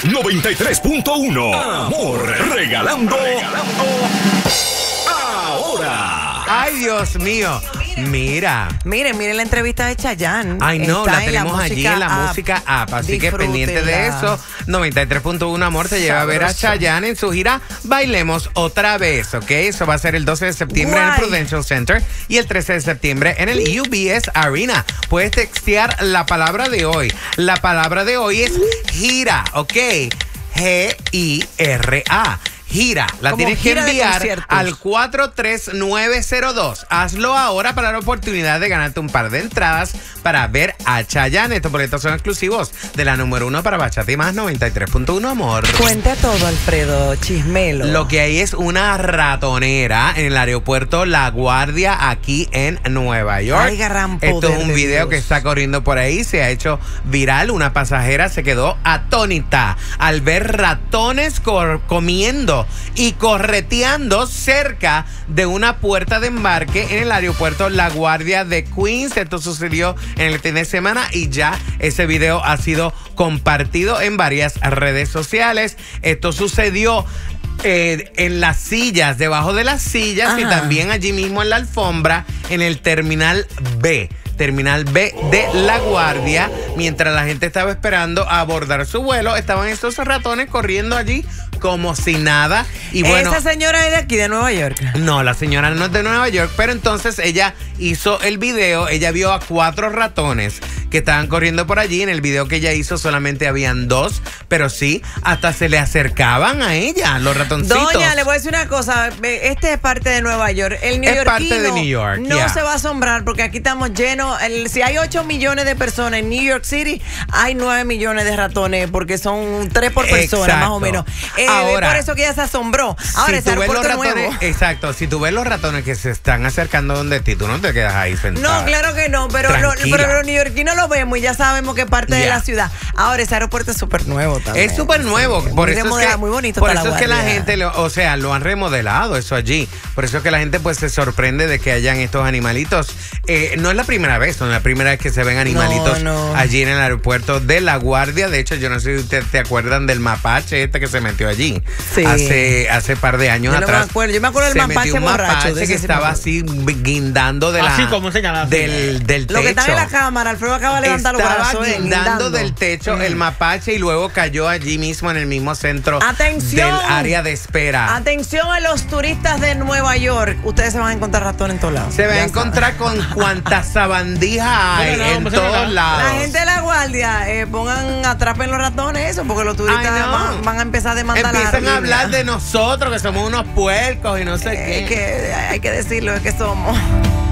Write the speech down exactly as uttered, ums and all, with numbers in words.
noventa y tres punto uno. Amor, regalando, regalando ahora. Ay, Dios mío. Mira. Miren, miren la entrevista de Chayanne. Ay, no, Está la tenemos la allí en la app. música app. Así que Disfrútenla. pendiente de eso. noventa y tres punto uno Amor te lleva a ver a Sabroso. Chayanne en su gira Bailemos Otra Vez, ¿ok? Eso va a ser el doce de septiembre en el Guay. Prudential Center y el trece de septiembre en el U B S Arena. Puedes textear la palabra de hoy. La palabra de hoy es gira, ¿ok? G I R A. Gira, la Como tienes que gira de enviar conciertos. al cuatro tres nueve cero dos. Hazlo ahora para la oportunidad de ganarte un par de entradas para ver a Chayanne. Estos boletos son exclusivos de la número uno para Bachata y Más noventa y tres punto uno Amor. Cuente todo, Alfredo Chismelo. Lo que hay es una ratonera en el aeropuerto La Guardia aquí en Nueva York. Ay, gran Esto es poder un de video Dios. que está corriendo por ahí, se ha hecho viral. Una pasajera se quedó atónita al ver ratones cor- comiendo y correteando cerca de una puerta de embarque en el aeropuerto La Guardia de Queens. Esto sucedió en el fin de semana y ya ese video ha sido compartido en varias redes sociales. Esto sucedió Eh, en las sillas, debajo de las sillas. Ajá. Y también allí mismo en la alfombra, en el terminal B. Terminal B de La Guardia. Mientras la gente estaba esperando a abordar su vuelo, estaban estos ratones corriendo allí como si nada. Y bueno, Esa señora es de aquí, de Nueva York. no, la señora no es de Nueva York, pero entonces ella hizo el video, ella vio a cuatro ratones que estaban corriendo por allí. En el video que ella hizo solamente habían dos, pero sí, hasta se le acercaban a ella, los ratoncitos. Doña, le voy a decir una cosa. Este es parte de Nueva York. El Es neoyorquino parte de New York, no yeah. se va a asombrar porque aquí estamos llenos. El- si hay ocho millones de personas en New York City, hay nueve millones de ratones porque son tres por persona, Exacto. más o menos. Eh, Ahora, por eso que ella se asombró. Ahora, si ese tú ves los aeropuerto ratones, nuevo. exacto, si tú ves los ratones que se están acercando donde ti, tú no te quedas ahí sentado. No, claro que no, pero, lo- Tranquila. pero los neoyorquinos lo vemos y ya sabemos que es parte de Yeah. la ciudad. Ahora, ese aeropuerto es súper nuevo también. Es súper nuevo, Sí, por muy eso es remodelado, que, muy bonito por está eso La es que la Guardia. gente, lo, o sea, lo han remodelado eso allí. Por eso es que la gente pues se sorprende de que hayan estos animalitos. Eh, no es la primera vez, no es la primera vez que se ven animalitos No, no. allí en el aeropuerto de La Guardia. De hecho, yo no sé si ustedes te acuerdan del mapache este que se metió allí Sí. hace, hace par de años Yo no me atrás. acuerdo. Yo me acuerdo del Se mapache metió un borracho, mapache de que ese sí me estaba acuerdo. así guindando de la, Así como señala, así. del, del techo. Lo que están en la cámara, Alfredo acaba de levantar los Estaba brazos. eh, guindando del techo el mapache y luego cayó allí mismo en el mismo centro Atención. del área de espera. Atención a los turistas de Nueva York. Ustedes se van a encontrar ratones en todos lados. Se va a Ya encontrar con cuantas sabandijas hay No, no, no, en no, todos no. lados. La gente de la guardia, eh, pongan, atrapen los ratones, eso, porque los turistas Ay, no. van, van a empezar a demandar la Empiezan a línea. hablar de nosotros, que somos unos puercos y no sé Eh, qué. que hay que decirlo, es que somos.